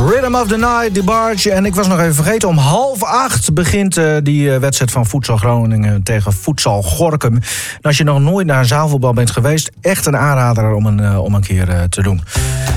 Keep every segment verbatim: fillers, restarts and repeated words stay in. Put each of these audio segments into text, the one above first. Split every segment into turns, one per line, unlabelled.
Rhythm of the Night, DeBarge. En ik was nog even vergeten, om half acht begint uh, die uh, wedstrijd van Futsal Groningen tegen Futsal Gorinchem. En als je nog nooit naar een zaalvoetbal bent geweest, echt een aanrader om een, uh, om een keer uh, te doen.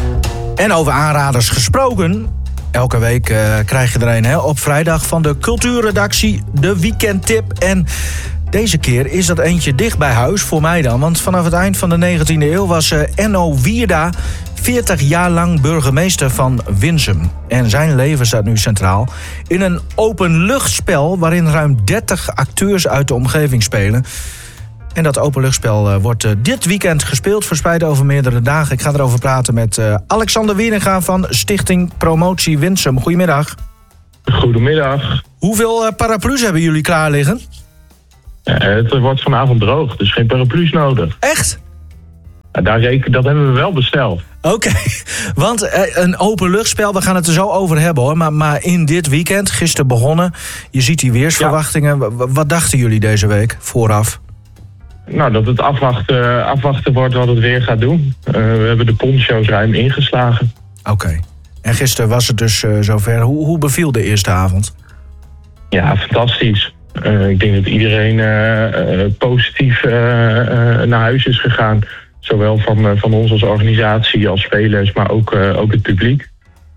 En over aanraders gesproken, elke week uh, krijg je er een hè, op vrijdag van de cultuurredactie, de weekendtip. En deze keer is dat eentje dicht bij huis, voor mij dan. Want vanaf het eind van de negentiende eeuw was uh, Enno Wierda veertig jaar lang burgemeester van Winsum. En zijn leven staat nu centraal in een openluchtspel waarin ruim dertig acteurs uit de omgeving spelen. En dat openluchtspel uh, wordt uh, dit weekend gespeeld, verspreid over meerdere dagen. Ik ga erover praten met uh, Alexander Wieringa van Stichting Promotie Winsum. Goedemiddag.
Goedemiddag.
Hoeveel uh, paraplu's hebben jullie klaar liggen?
Uh, het wordt vanavond droog, dus geen paraplu's nodig.
Echt?
Uh, daar reken, dat hebben we wel besteld.
Oké, okay. Want uh, een openluchtspel, we gaan het er zo over hebben hoor. Maar, maar in dit weekend, gisteren begonnen, je ziet die weersverwachtingen. Ja. W- wat dachten jullie deze week vooraf?
Nou, dat het afwachten, afwachten wordt wat het weer gaat doen. Uh, we hebben de poncho's ruim ingeslagen.
Oké, okay. En gisteren was het dus uh, zover. Hoe, hoe beviel de eerste avond?
Ja, fantastisch. Uh, ik denk dat iedereen uh, uh, positief uh, uh, naar huis is gegaan. Zowel van, uh, van ons als organisatie, als spelers, maar ook, uh, ook het publiek.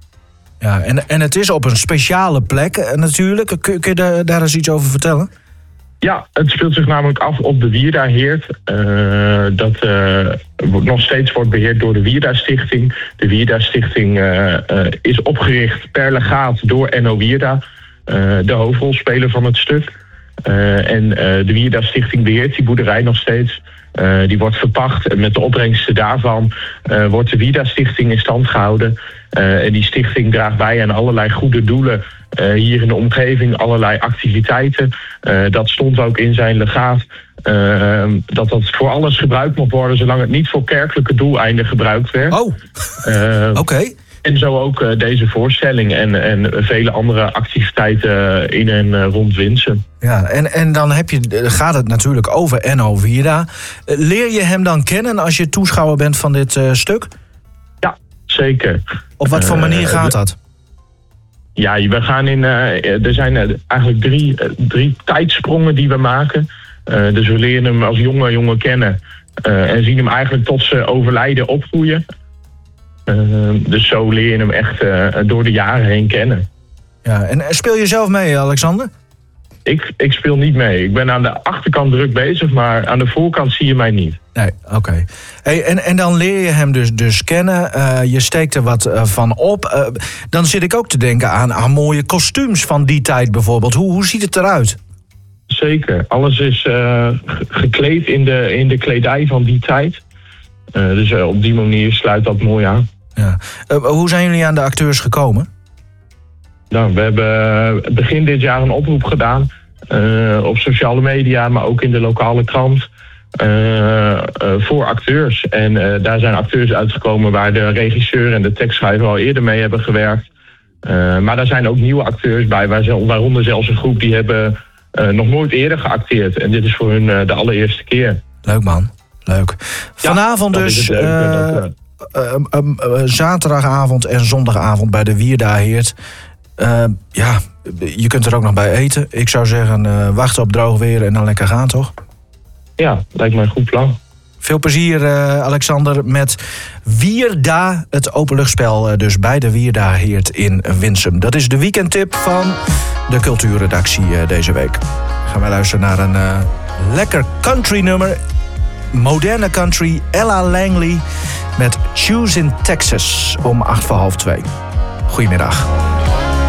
Ja, en, en het is op een speciale plek uh, natuurlijk. Kun, kun je daar, daar eens iets over vertellen?
Ja, het speelt zich namelijk af op de Wierda-heerd. Uh, dat uh, nog steeds wordt beheerd door de Wierda-stichting. De Wierda-stichting uh, uh, is opgericht per legaat door Enno Wierda, uh, de hoofdrolspeler van het stuk. Uh, en uh, de Wierda-stichting beheert die boerderij nog steeds. Uh, die wordt verpacht en met de opbrengsten daarvan uh, wordt de Wierda-stichting in stand gehouden. Uh, en die stichting draagt bij aan allerlei goede doelen uh, hier in de omgeving, allerlei activiteiten. Uh, dat stond ook in zijn legaat. Uh, dat dat voor alles gebruikt mag worden, zolang het niet voor kerkelijke doeleinden gebruikt werd.
Oh, uh, oké. Okay.
En zo ook uh, deze voorstelling en, en vele andere activiteiten in en uh, rond Winsum.
Ja, en, en dan heb je, gaat het natuurlijk over Enno Wierda. Leer je hem dan kennen als je toeschouwer bent van dit uh, stuk?
Ja, zeker.
Op wat voor manier gaat dat?
Ja, we gaan in. Uh, er zijn uh, eigenlijk drie, uh, drie tijdsprongen die we maken. Uh, dus we leren hem als jonge jongen kennen. Uh, en zien hem eigenlijk tot zijn overlijden opgroeien. Uh, dus zo leer je hem echt uh, door de jaren heen kennen.
Ja, en speel je zelf mee, Alexander?
Ik, ik speel niet mee. Ik ben aan de achterkant druk bezig, maar aan de voorkant zie je mij niet.
Nee, oké. Okay. Hey, en, en dan leer je hem dus, dus kennen. Uh, je steekt er wat uh, van op. Uh, dan zit ik ook te denken aan, aan mooie kostuums van die tijd bijvoorbeeld. Hoe, hoe ziet het eruit?
Zeker. Alles is uh, gekleed in de, in de kledij van die tijd. Uh, dus uh, op die manier sluit dat mooi aan.
Ja. Uh, hoe zijn jullie aan de acteurs gekomen?
Nou, we hebben begin dit jaar een oproep gedaan. Uh, op sociale media, maar ook in de lokale krant. Uh, uh, voor acteurs. En uh, daar zijn acteurs uitgekomen waar de regisseur en de tekstschrijver al eerder mee hebben gewerkt. Uh, maar daar zijn ook nieuwe acteurs bij, waaronder zelfs een groep die hebben uh, nog nooit eerder geacteerd. En dit is voor hun uh, de allereerste keer.
Leuk man, leuk. Vanavond ja, dus uh, uh, uh, uh, uh, zaterdagavond en zondagavond bij de Wierda-heerd. Uh, ja, je kunt er ook nog bij eten. Ik zou zeggen, uh, wachten op droog weer en dan lekker gaan, toch?
Ja, lijkt me een goed plan.
Veel plezier, uh, Alexander, met Wierda, het openluchtspel uh, dus bij de Wierda-heerd in Winsum. Dat is de weekendtip van de cultuurredactie uh, deze week. Gaan wij luisteren naar een uh, lekker country nummer. Moderne country, Ella Langley met Choose in Texas om acht voor half twee. Goedemiddag.